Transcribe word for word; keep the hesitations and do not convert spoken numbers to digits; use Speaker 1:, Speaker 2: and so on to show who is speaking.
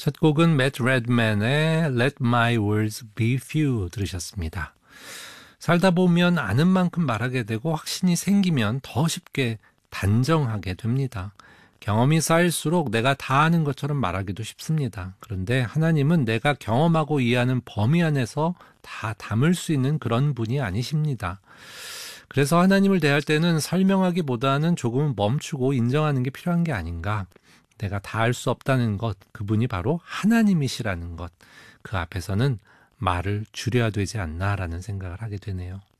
Speaker 1: 첫 곡은 Matt Redman의 Let My Words Be Few 들으셨습니다. 살다 보면 아는 만큼 말하게 되고 확신이 생기면 더 쉽게 단정하게 됩니다. 경험이 쌓일수록 내가 다 아는 것처럼 말하기도 쉽습니다. 그런데 하나님은 내가 경험하고 이해하는 범위 안에서 다 담을 수 있는 그런 분이 아니십니다. 그래서 하나님을 대할 때는 설명하기보다는 조금 멈추고 인정하는 게 필요한 게 아닌가. 내가 다 알 수 없다는 것, 그분이 바로 하나님이시라는 것, 그 앞에서는 말을 줄여야 되지 않나라는 생각을 하게 되네요.